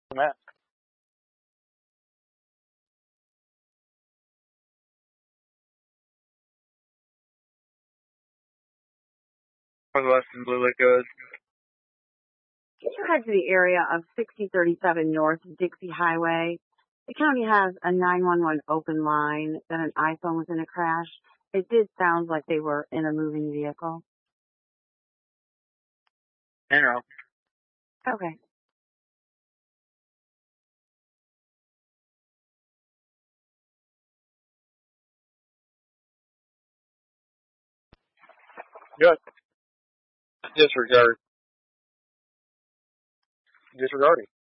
Matt. Northwest and Blue Lake goes. Can you head to the area of 6037 North Dixie Highway? The county has a 911 open line that an iPhone was in a crash. It did sound like they were in a moving vehicle. General. Okay. Good. Disregard. Disregarding.